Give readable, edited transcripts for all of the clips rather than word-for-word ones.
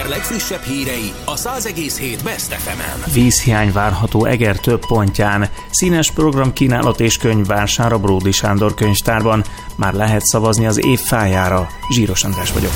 legfrissebb hírei a 100,7 Best FM-en. Vízhiány várható Eger több pontján. Színes program kínálat és könyvvásár a Bródy Sándor könyvtárban. Már lehet szavazni az év fájára. Zsíros András vagyok.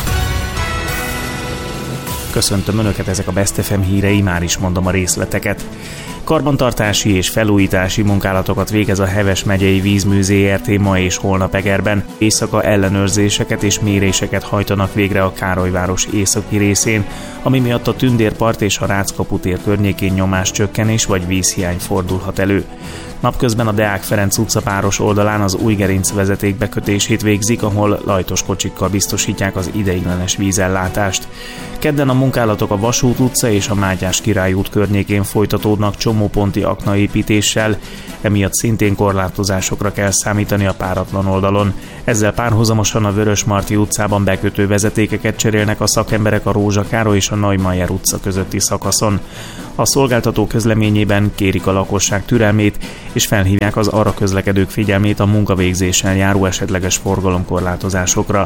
Köszöntöm Önöket, ezek a Best FM hírei, már is mondom a részleteket. Karbantartási és felújítási munkálatokat végez a Heves megyei vízmű Zrt. Ma és holnap Egerben. Éjszaka ellenőrzéseket és méréseket hajtanak végre a Károlyváros északi részén, ami miatt a Tündérpart és a Ráckapu tér környékén nyomáscsökkenés vagy vízhiány fordulhat elő. Napközben a Deák Ferenc utca páros oldalán az Újgerinc vezeték bekötését végzik, ahol lajtos kocsikkal biztosítják az ideiglenes vízellátást. Kedden a munkálatok a Vasút utca és a Mátyás Király út környékén folytatódnak csomóponti aknaépítéssel, emiatt szintén korlátozásokra kell számítani a páratlan oldalon. Ezzel párhuzamosan a Vörösmarty utcában bekötő vezetékeket cserélnek a szakemberek a Rózsa Károly és a Neumayer utca közötti szakaszon. A szolgáltató közleményében kérik a lakosság türelmét, és felhívják az arra közlekedők figyelmét a munkavégzéssel járó esetleges forgalomkorlátozásokra.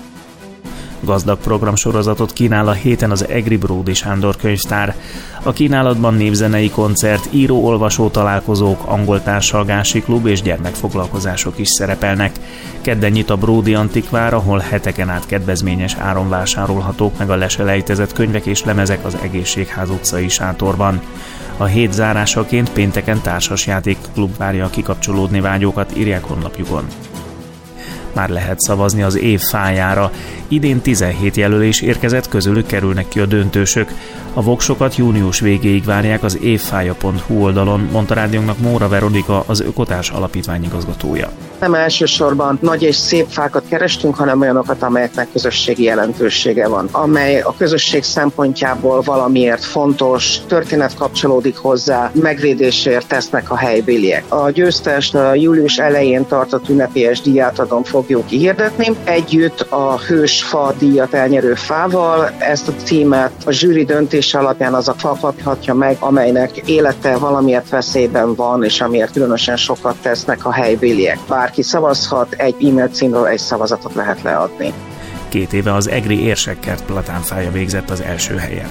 Gazdag programsorozatot kínál a héten az egri Bródy Sándor könyvtár. A kínálatban népzenei koncert, író-olvasó találkozók, angol társalgási klub és gyermekfoglalkozások is szerepelnek. Kedden nyit a Bródy Antikvár, ahol heteken át kedvezményes áron vásárolhatók meg a leselejtezett könyvek és lemezek az Egészségház utcai sátorban. A hét zárásaként pénteken társasjátékklub várja a kikapcsolódni vágyókat, írják honlapjukon. Már lehet szavazni az év fájára. Idén 17 jelölés érkezett, közülük kerülnek ki a döntősök. A voksokat június végéig várják az évfája.hu oldalon, mondta rádiónknak Móra Veronika, az Ökotárs Alapítvány igazgatója. Nem elsősorban nagy és szép fákat kerestünk, hanem olyanokat, amelyeknek közösségi jelentősége van, amely a közösség szempontjából valamiért fontos, történet kapcsolódik hozzá, megvédésért tesznek a helybéliek. A győztest a július elején tartott ünnepélyes díjátadón fogjuk kihirdetni. Együtt a Hősfa díjat elnyerő fával ezt a címet a zsűri döntése alapján az a fa kaphatja meg, amelynek élete valamiért veszélyben van, és amiért különösen sokat tesznek a helybéliek. Bárki szavazhat, egy e-mail címről egy szavazatot lehet leadni. 2 éve az egri Érsekkert platánfája végzett az első helyen.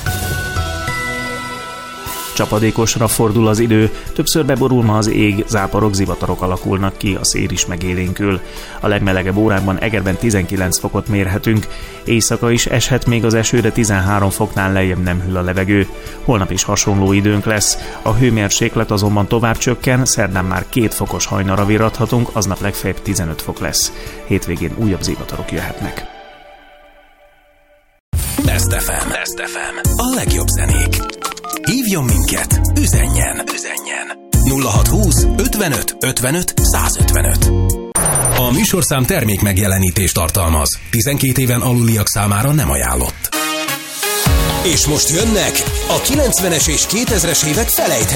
Csapadékosra fordul az idő, többször beborul ma az ég, záporok, zivatarok alakulnak ki, a szél is megélénkül. A legmelegebb órákban Egerben 19 fokot mérhetünk, éjszaka is eshet még az eső, de 13 foknál lejjebb nem hűl a levegő. Holnap is hasonló időnk lesz, a hőmérséklet azonban tovább csökken, szerdán már 2 fokos hajnalra virradhatunk, aznap legfeljebb 15 fok lesz. Hétvégén újabb zivatarok jöhetnek. Best FM. A legjobb zenék. Hívjon minket, üzenjen 0620 55 55 155. A műsorszám termék megjelenítést tartalmaz. 12 éven aluliak számára nem ajánlott. És most jönnek a 90-es és 2000-es évek felejthetők.